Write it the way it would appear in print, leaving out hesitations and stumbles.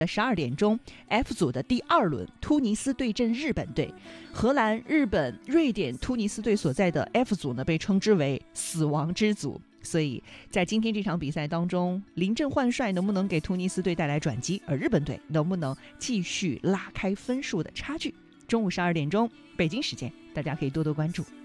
12点钟 F 组的第2轮，突尼斯对阵日本队。荷兰、日本、瑞典、突尼斯队所在的 F 组呢，被称之为死亡之组。所以在今天这场比赛当中，临阵换帅能不能给突尼斯队带来转机，而日本队能不能继续拉开分数的差距？中午12点钟北京时间，大家可以多多关注。